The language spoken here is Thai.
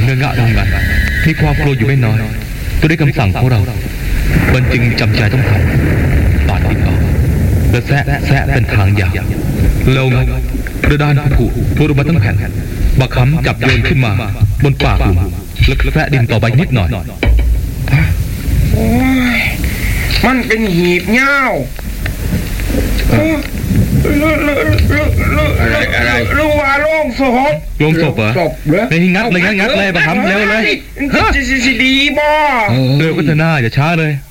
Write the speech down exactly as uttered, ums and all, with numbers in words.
งงะงงันมีความกลัวอยู่ไม่น้อยตัวได้คำสั่งของเรามันจึงจำใจต้องทำปาดติดออกและแซะแซะเป็นทางยาวแล้วกระดานผูกทั่วลงมาทั้งแผ่นบักคำจับโยนขึ้นมาบนปากหลุมแล้วแซะดินต่อไปนิดหน่อยโอ้ยมันเป็นหีบเงาอะไรอะไรลุงว่าโล่งศพโล่งศพเหรอในงัดเลยงัดงัดเลยบักคำเร็วเลยจะสิดีบ่เร็วก็เถอะหน้าอย่าช้าเลย